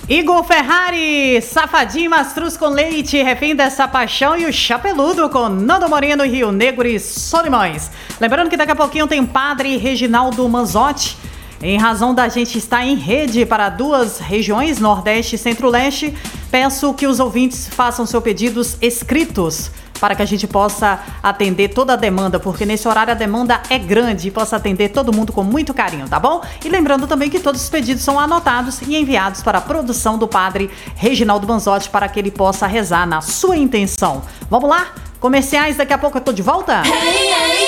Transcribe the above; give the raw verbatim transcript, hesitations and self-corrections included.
Igor Ferrari, Safadinho Mastruz com Leite, Refém dessa Paixão e o Chapeludo com Nando Moreno, Rio Negro e Solimões. Lembrando que daqui a pouquinho tem Padre Reginaldo Manzotti. Em razão da gente estar em rede para duas regiões, Nordeste e Centro-Leste, peço que os ouvintes façam seus pedidos escritos para que a gente possa atender toda a demanda, porque nesse horário a demanda é grande e possa atender todo mundo com muito carinho, tá bom? E lembrando também que todos os pedidos são anotados e enviados para a produção do Padre Reginaldo Manzotti para que ele possa rezar na sua intenção. Vamos lá? Comerciais, daqui a pouco eu tô de volta? Hey, yeah.